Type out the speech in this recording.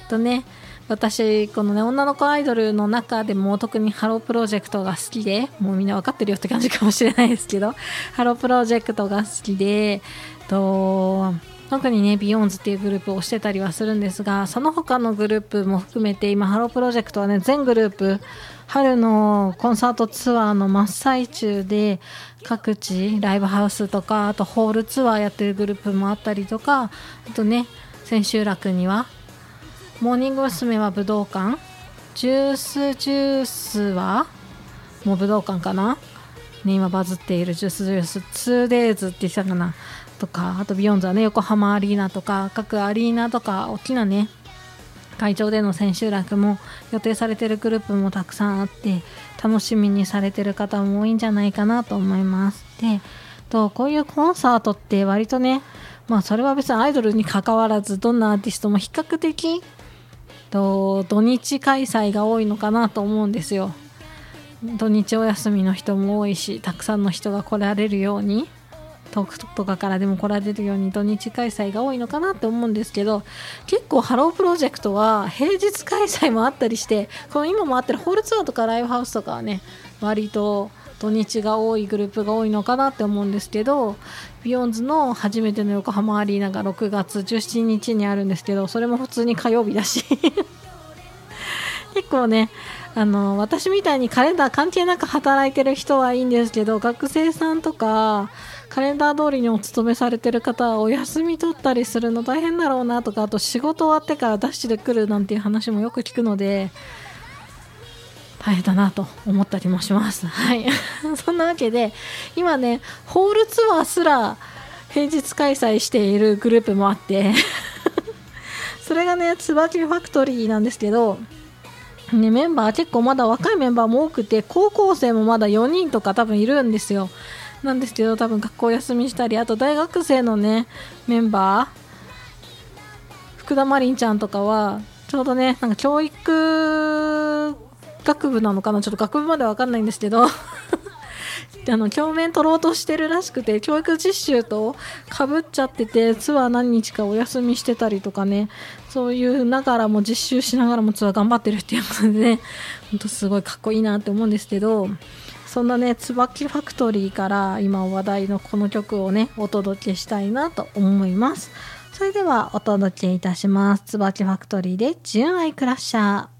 私このね女の子アイドルの中でも特にハロープロジェクトが好きで、もうみんな分かってるよって感じかもしれないですけど、ハロープロジェクトが好きで特にねビヨンズっていうグループをしてたりはするんですが、その他のグループも含めて今ハロープロジェクトはね全グループ春のコンサートツアーの真っ最中で、各地ライブハウスとかあとホールツアーやってるグループもあったりとか、あとね千秋楽にはモーニング娘。は武道館、ジュースはもう武道館かな、ね、今バズっているジュース 2days って言ってたかなとか、あとビヨンズはね横浜アリーナとか各アリーナとか大きなね会場での千秋楽も予定されているグループもたくさんあって、楽しみにされている方も多いんじゃないかなと思います。でこういうコンサートって割とね、それは別にアイドルに関わらずどんなアーティストも比較的土日開催が多いのかなと思うんですよ。土日お休みの人も多いし、たくさんの人が来られるように、遠くとかからでも来られるように土日開催が多いのかなって思うんですけど、結構ハロープロジェクトは平日開催もあったりして、この今もあってるホールツアーとかライブハウスとかはね割と土日が多いグループが多いのかなって思うんですけど、ビヨンズの初めての横浜アリーナが6月17日にあるんですけど、それも普通に火曜日だし結構ね私みたいにカレンダー関係なく働いてる人はいいんですけど、学生さんとかカレンダー通りにお勤めされてる方はお休み取ったりするの大変だろうなとか、あと仕事終わってからダッシュで来るなんていう話もよく聞くので大変だなと思ったりもします。はいそんなわけで今ねホールツアーすら平日開催しているグループもあってそれがね椿ファクトリーなんですけどね、メンバー結構まだ若いメンバーも多くて、高校生もまだ4人とか多分いるんですよ。なんですけど多分学校休みしたり、あと大学生のねメンバー福田真凛ちゃんとかはちょうどねなんか教育学部なのかな、ちょっと学部までは分かんないんですけど教鞭取ろうとしてるらしくて、教育実習とかぶっちゃっててツアー何日かお休みしてたりとかね、そういうながらも実習しながらもツアー頑張ってるっていうことでね、本当すごいかっこいいなって思うんですけど、そんなね椿ファクトリーから今話題のこの曲をねお届けしたいなと思います。それではお届けいたします。椿ファクトリーで純愛クラッシャー。